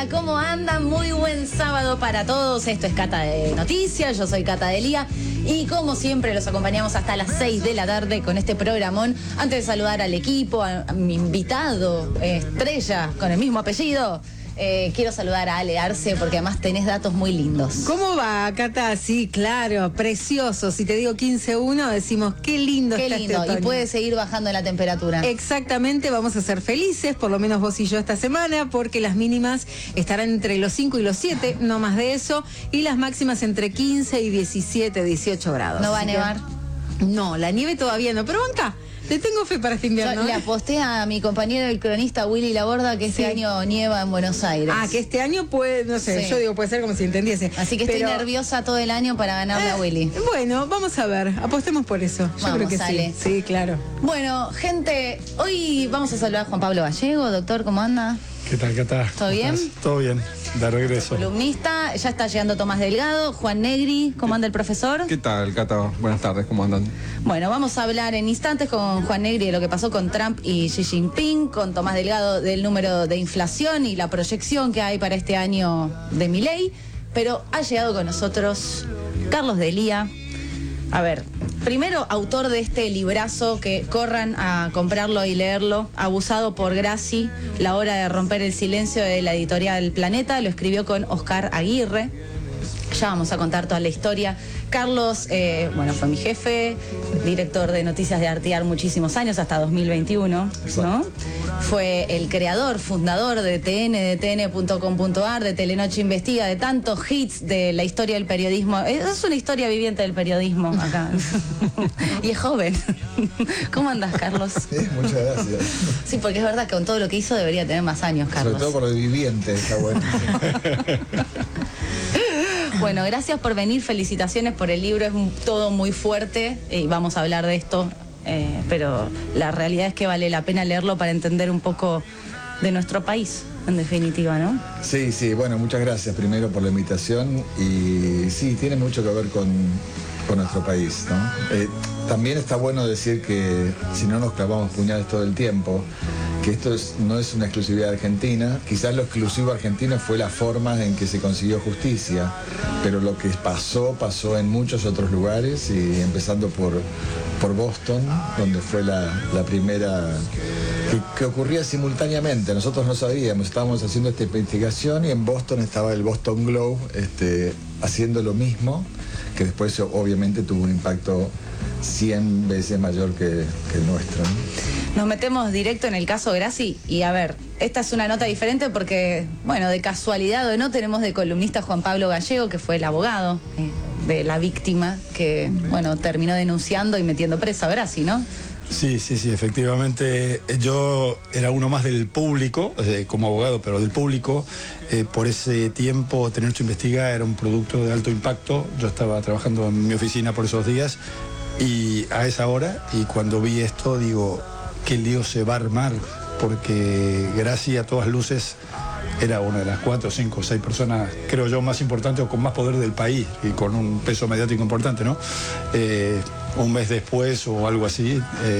Hola, ¿cómo andan? Muy buen sábado para todos. Esto es Cata de Noticias, yo soy Cata Delia y como siempre los acompañamos hasta las 6 de la tarde con este programón. Antes de saludar al equipo, a mi invitado, estrella, con el mismo apellido, quiero saludar a Ale Arce porque además tenés datos muy lindos. ¿Cómo va, Cata? Sí, claro, precioso. Si te digo 15-1, decimos qué lindo Qué está lindo, este otoño. y puede seguir bajando la temperatura. Exactamente, vamos a ser felices, por lo menos vos y yo esta semana, porque las mínimas estarán entre los 5 y los 7, no más de eso, y las máximas entre 15 y 17, 18 grados. ¿No va a nevar? No, la nieve todavía no, pero banca. Le tengo fe para este invierno. Yo le aposté a mi compañero el cronista Willy Laborda que este año nieva en Buenos Aires. Ah, que este año puede, no sé, Sí. Yo digo puede ser como si entendiese. Así que estoy nerviosa todo el año para ganarle a Willy. Bueno, vamos a ver, apostemos por eso. Yo Vamos, creo que Ale. sí. Sí, claro. Bueno, gente, hoy vamos a saludar a Juan Pablo Gallego. Doctor, ¿cómo anda? ¿Qué tal, Cata? ¿Todo bien? Todo bien, de regreso. Columnista, ya está llegando Tomás Delgado, Juan Negri, ¿cómo anda el profesor? ¿Qué tal, Cata? Buenas tardes, ¿cómo andan? Bueno, vamos a hablar en instantes con Juan Negri de lo que pasó con Trump y Xi Jinping, con Tomás Delgado del número de inflación y la proyección que hay para este año de Milei, pero ha llegado con nosotros Carlos Delia. A ver, primero autor de este librazo que corran a comprarlo y leerlo, Abusado por Graci, La hora de romper el silencio, de la editorial Planeta, lo escribió con Oscar Aguirre. Ya vamos a contar toda la historia. Carlos, bueno, fue mi jefe, director de Noticias de Artear muchísimos años, hasta 2021, ¿no? Fue el creador, fundador de TN, de tn.com.ar, de Telenoche Investiga, de tantos hits de la historia del periodismo. Es una historia viviente del periodismo acá. Y es joven. ¿Cómo andas, Carlos? Muchas gracias. Sí, porque es verdad que con todo lo que hizo debería tener más años, Carlos. Sobre todo por lo viviente, está bueno. Bueno, gracias por venir, felicitaciones por el libro, es todo muy fuerte y vamos a hablar de esto, pero la realidad es que vale la pena leerlo para entender un poco de nuestro país, en definitiva, ¿no? Sí, bueno, muchas gracias primero por la invitación y sí, tiene mucho que ver con nuestro país, ¿no? También está bueno decir que si no nos clavamos puñales todo el tiempo, que esto no es una exclusividad argentina, quizás lo exclusivo argentino fue la forma en que se consiguió justicia, pero lo que pasó en muchos otros lugares, y empezando por Boston, donde fue la primera que ocurría simultáneamente. Nosotros no sabíamos, estábamos haciendo esta investigación y en Boston estaba el Boston Globe haciendo lo mismo, que después obviamente tuvo un impacto 100 veces mayor que el nuestro, ¿no? Nos metemos directo en el caso Graci y a ver, esta es una nota diferente porque, bueno, de casualidad o no, tenemos de columnista a Juan Pablo Gallego, que fue el abogado de la víctima que, bueno, terminó denunciando y metiendo presa a Graci, ¿no? Sí, efectivamente. Yo era uno más del público, como abogado, pero del público. Por ese tiempo, Telenoche Investiga era un producto de alto impacto. Yo estaba trabajando en mi oficina por esos días y a esa hora, y cuando vi esto, digo, qué lío se va a armar, porque Graci a todas luces era una de las 4, 5, 6 personas, creo yo, más importantes o con más poder del país y con un peso mediático importante, ¿no? Un mes después o algo así,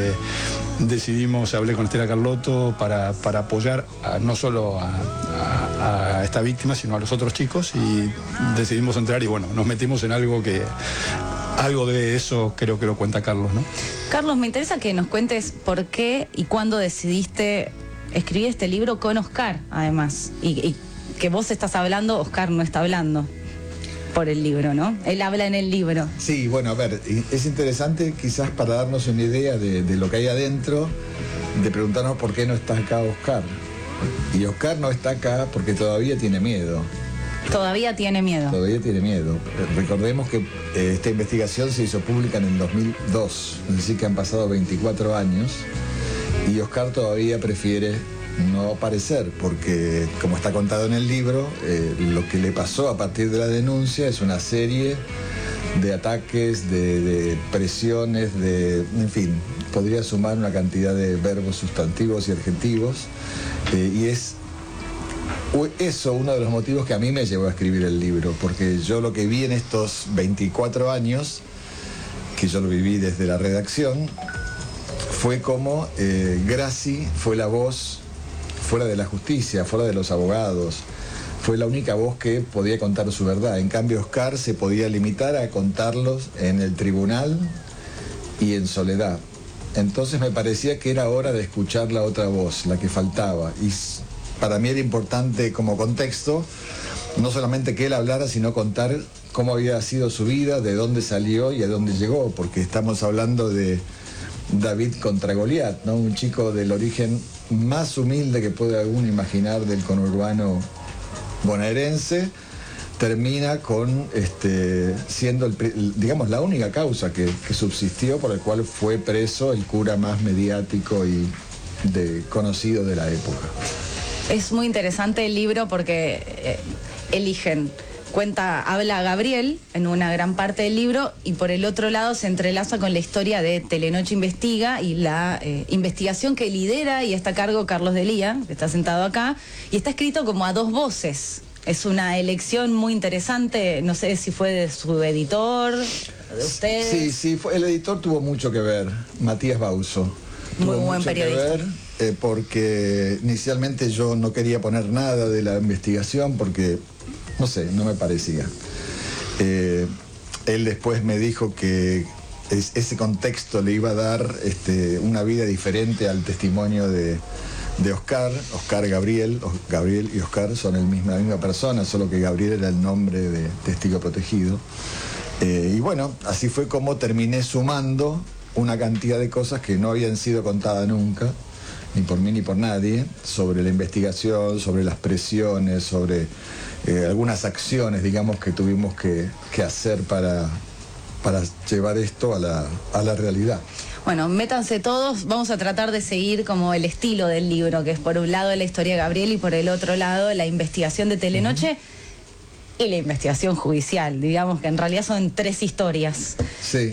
hablé con Estela Carlotto para apoyar no solo a esta víctima, sino a los otros chicos, y decidimos entrar y bueno, nos metimos en algo de eso creo que lo cuenta Carlos, ¿no? Carlos, me interesa que nos cuentes por qué y cuándo decidiste escribir este libro con Oscar, además, y que vos estás hablando, Oscar no está hablando por el libro, ¿no? Él habla en el libro. Sí, bueno, a ver, es interesante quizás para darnos una idea de lo que hay adentro, de preguntarnos por qué no está acá Oscar. Y Oscar no está acá porque todavía tiene miedo. Todavía tiene miedo. Todavía tiene miedo. Recordemos que esta investigación se hizo pública en el 2002, es decir que han pasado 24 años y Oscar todavía prefiere no aparecer porque, como está contado en el libro, lo que le pasó a partir de la denuncia es una serie de ataques, de presiones, en fin, podría sumar una cantidad de verbos sustantivos y adjetivos, y es eso uno de los motivos que a mí me llevó a escribir el libro, porque yo lo que vi en estos 24 años, que yo lo viví desde la redacción, fue como Graci fue la voz fuera de la justicia, fuera de los abogados, fue la única voz que podía contar su verdad. En cambio, Oscar se podía limitar a contarlos en el tribunal y en soledad. Entonces me parecía que era hora de escuchar la otra voz, la que faltaba. Y para mí era importante como contexto, no solamente que él hablara, sino contar cómo había sido su vida, de dónde salió y a dónde llegó, porque estamos hablando de David contra Goliat, ¿no? Un chico del origen más humilde que puede alguno imaginar del conurbano bonaerense, termina con siendo digamos la única causa que subsistió, por el cual fue preso el cura más mediático y conocido de la época. Es muy interesante el libro porque habla a Gabriel en una gran parte del libro, y por el otro lado se entrelaza con la historia de Telenoche Investiga y la investigación que lidera y está a cargo Carlos Delía, que está sentado acá, y está escrito como a dos voces. Es una elección muy interesante, no sé si fue de su editor, de ustedes. Sí, el editor tuvo mucho que ver, Matías Bauso. Muy buen periodista. Porque inicialmente yo no quería poner nada de la investigación porque, no sé, no me parecía. Él después me dijo que ese contexto le iba a dar una vida diferente al testimonio de Oscar. Gabriel y Oscar son la misma persona, solo que Gabriel era el nombre de testigo protegido. Y bueno, así fue como terminé sumando una cantidad de cosas que no habían sido contadas nunca, ni por mí ni por nadie, sobre la investigación, sobre las presiones, sobre algunas acciones, digamos, que tuvimos que hacer para llevar esto a la realidad. Bueno, métanse todos, vamos a tratar de seguir como el estilo del libro, que es por un lado la historia de Gabriel y por el otro lado la investigación de Telenoche y la investigación judicial, digamos que en realidad son tres historias. Sí.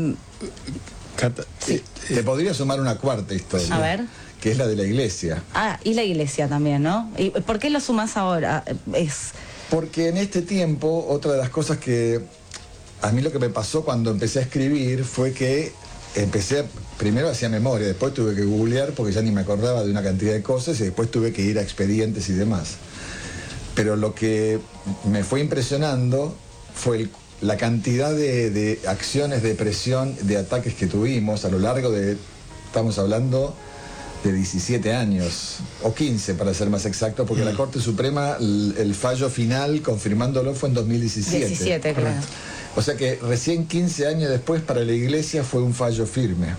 Cata, sí. Te podría sumar una cuarta historia. A ver. Que es la de la iglesia. Ah, y la iglesia también, ¿no? ¿Y por qué lo sumás ahora? Porque en este tiempo, otra de las cosas que a mí lo que me pasó cuando empecé a escribir fue que primero hacía memoria, después tuve que googlear porque ya ni me acordaba de una cantidad de cosas y después tuve que ir a expedientes y demás. Pero lo que me fue impresionando fue la cantidad de acciones de presión, de ataques que tuvimos a lo largo estamos hablando de 17 años, o 15 para ser más exacto, porque la Corte Suprema, el fallo final confirmándolo fue en 2017. 17, claro. O sea que recién 15 años después para la iglesia fue un fallo firme.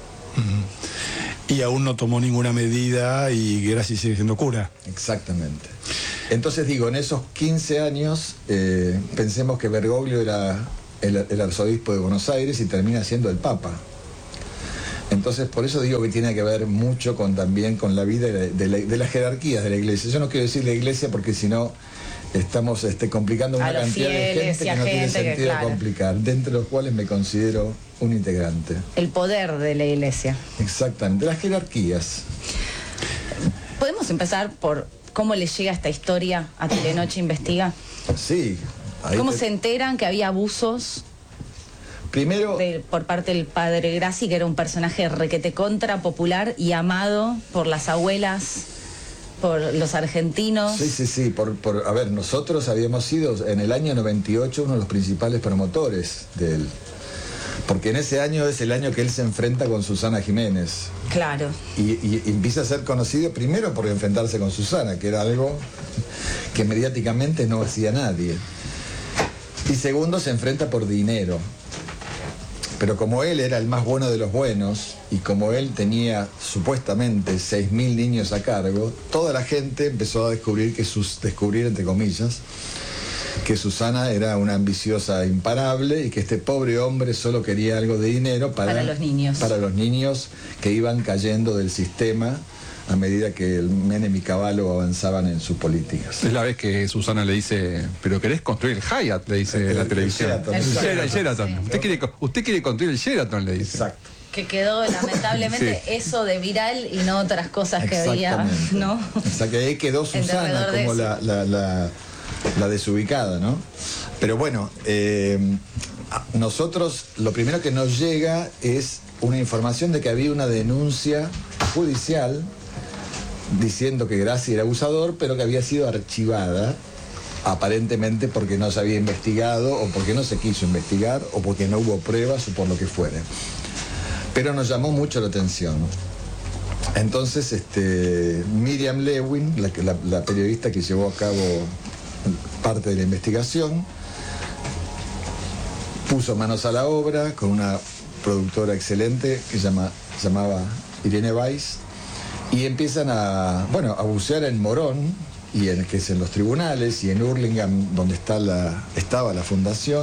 Y aún no tomó ninguna medida y Grassi sigue siendo cura. Exactamente. Entonces digo, en esos 15 años, pensemos que Bergoglio era el arzobispo de Buenos Aires y termina siendo el Papa. Entonces, por eso digo que tiene que ver mucho también con la vida de las jerarquías de la iglesia. Yo no quiero decir la iglesia porque si no estamos complicando una cantidad de gente que no tiene sentido complicar, dentro de los cuales me considero un integrante. El poder de la iglesia. Exactamente, las jerarquías. ¿Podemos empezar por cómo le llega esta historia a Telenoche Investiga? Sí. ¿Cómo se enteran que había abusos? Primero, por parte del padre Grassi, que era un personaje requete contra, popular y amado por las abuelas, por los argentinos. Sí. A ver, nosotros habíamos sido en el año 98 uno de los principales promotores de él. Porque en ese año es el año que él se enfrenta con Susana Jiménez. Claro. Y empieza a ser conocido primero por enfrentarse con Susana, que era algo que mediáticamente no hacía nadie. Y segundo, se enfrenta por dinero. Pero como él era el más bueno de los buenos y como él tenía supuestamente 6.000 niños a cargo, toda la gente empezó a descubrir entre comillas, que Susana era una ambiciosa imparable y que este pobre hombre solo quería algo de dinero para los niños. Para los niños que iban cayendo del sistema a medida que el Menem y Cavallo avanzaban en sus políticas. Es la vez que Susana le dice, pero querés construir el Hyatt, le dice la televisión. El Sheraton. Sí. Usted quiere construir el Sheraton, le dice. Exacto. Que quedó lamentablemente eso de viral y no otras cosas que había, ¿no? O sea que ahí quedó Susana como la desubicada, ¿no? Pero bueno, nosotros lo primero que nos llega es una información de que había una denuncia judicial diciendo que Grassi era abusador, pero que había sido archivada aparentemente porque no se había investigado, o porque no se quiso investigar, o porque no hubo pruebas, o por lo que fuera. Pero nos llamó mucho la atención. Entonces, Miriam Lewin, la periodista que llevó a cabo parte de la investigación, puso manos a la obra con una productora excelente que llamaba Irene Weiss, y empiezan a bucear en Morón, que es en los tribunales, y en Hurlingham, donde estaba la fundación.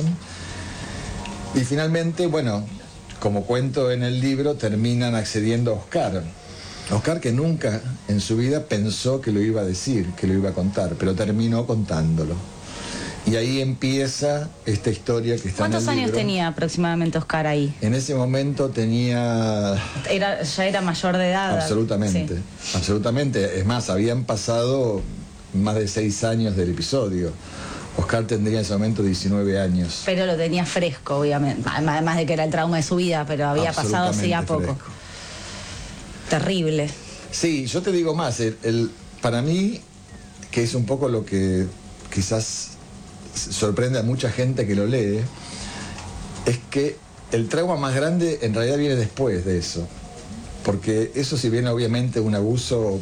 Y finalmente, como cuento en el libro, terminan accediendo a Oscar. Oscar, que nunca en su vida pensó que lo iba a decir, que lo iba a contar, pero terminó contándolo. Y ahí empieza esta historia que está en el libro. ¿Cuántos años tenía aproximadamente Oscar ahí? En ese momento tenía... Ya era mayor de edad. Absolutamente, sí. Absolutamente. Es más, habían pasado más de 6 años del episodio. Oscar tendría en ese momento 19 años. Pero lo tenía fresco, obviamente. Además de que era el trauma de su vida, pero había pasado hacía poco. Fresco. Terrible. Sí, yo te digo más. Para mí, que es un poco lo que quizás sorprende a mucha gente que lo lee, es que el trauma más grande en realidad viene después de eso. Porque eso, si bien obviamente un abuso,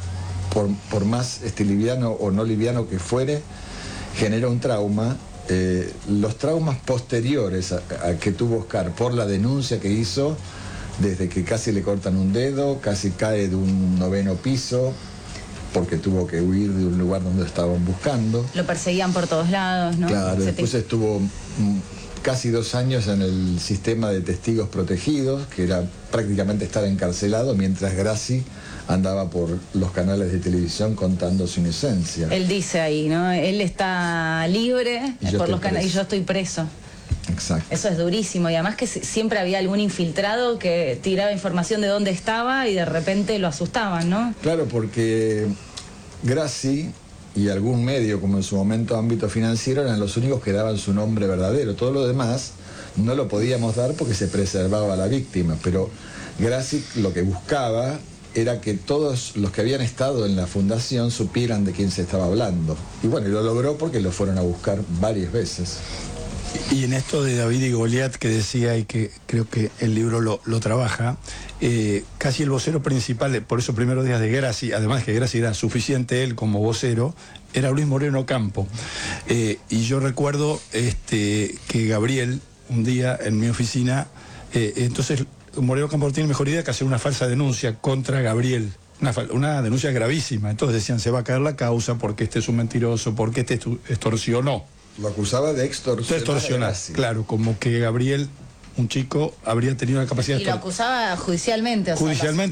por más liviano o no liviano que fuere, genera un trauma, los traumas posteriores a que tuvo Oscar por la denuncia que hizo, desde que casi le cortan un dedo, casi cae de un 9º piso, porque tuvo que huir de un lugar donde estaban buscando. Lo perseguían por todos lados, ¿no? Claro, después estuvo casi 2 años en el sistema de testigos protegidos, que era prácticamente estar encarcelado, mientras Grassi andaba por los canales de televisión contando su inocencia. Él dice ahí, ¿no? Él está libre por los canales y yo estoy preso. Exacto. Eso es durísimo, y además que siempre había algún infiltrado que tiraba información de dónde estaba y de repente lo asustaban, ¿no? Claro, porque Grassi y algún medio, como en su momento Ámbito Financiero, eran los únicos que daban su nombre verdadero. Todo lo demás no lo podíamos dar porque se preservaba a la víctima, pero Grassi lo que buscaba era que todos los que habían estado en la fundación supieran de quién se estaba hablando. Y bueno, lo logró porque lo fueron a buscar varias veces. Y en esto de David y Goliat que decía, y que creo que el libro lo trabaja, casi el vocero principal, por esos primeros días de Grassi, además que Grassi era suficiente él como vocero, era Luis Moreno Campo. Y yo recuerdo que Gabriel, un día en mi oficina, entonces Moreno Campo tiene mejor idea que hacer una falsa denuncia contra Gabriel. Una denuncia gravísima. Entonces decían, se va a caer la causa porque este es un mentiroso, porque este extorsionó. Lo acusaba de extorsionar. Claro, como que Gabriel, un chico, habría tenido la capacidad y lo acusaba judicialmente. O sea, judicialmente.